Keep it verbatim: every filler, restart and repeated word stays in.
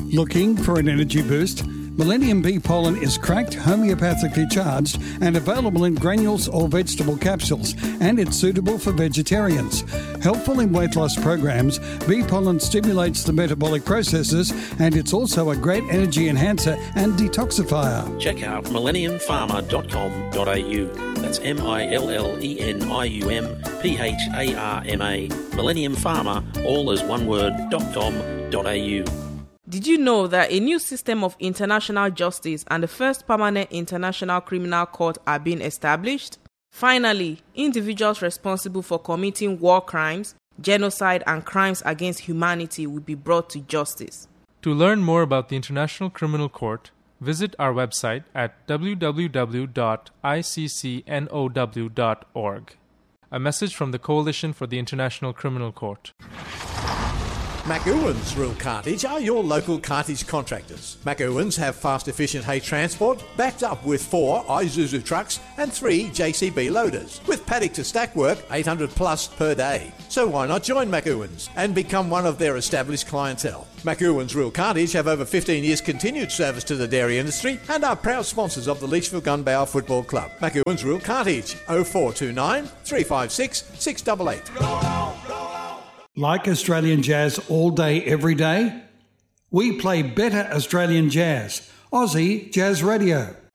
Looking for an energy boost? Millennium Bee Pollen is cracked, homeopathically charged and available in granules or vegetable capsules, and it's suitable for vegetarians. Helpful in weight loss programs, bee pollen stimulates the metabolic processes, and it's also a great energy enhancer and detoxifier. Check out millennium pharma dot com dot a u. That's M I L L E N I U M P H A R M A. Millennium Pharma, all as one word, dot com dot a u. Did you know that a new system of international justice and the first permanent international criminal court are being established? Finally, individuals responsible for committing war crimes, genocide, and crimes against humanity will be brought to justice. To learn more about the International Criminal Court, visit our website at w w w dot i c c n o w dot org. A message from the Coalition for the International Criminal Court. McEwan's Real Cartage are your local cartage contractors. McEwan's have fast, efficient hay transport backed up with four Isuzu trucks and three J C B loaders, with paddock to stack work eight hundred plus per day. So why not join McEwan's and become one of their established clientele? McEwan's Real Cartage have over fifteen years continued service to the dairy industry and are proud sponsors of the Leachville Gunbower Football Club. McEwan's Real Cartage, oh four two nine, three five six, six eight eight. Like Australian jazz all day, every day? We play better Australian jazz. Aussie Jazz Radio.